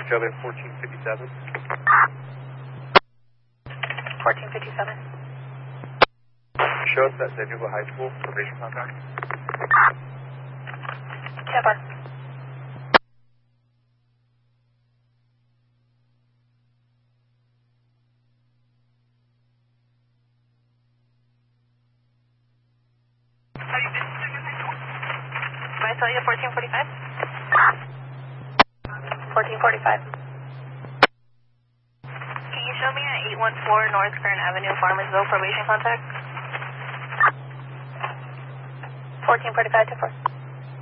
Charlie 1457. 1457. Show us at San Diego High School, probation contact. 10-4. Visalia 1445. 1445. Can you show me at 814 North Kern Avenue, Farmersville, probation contact? 1445 to 4.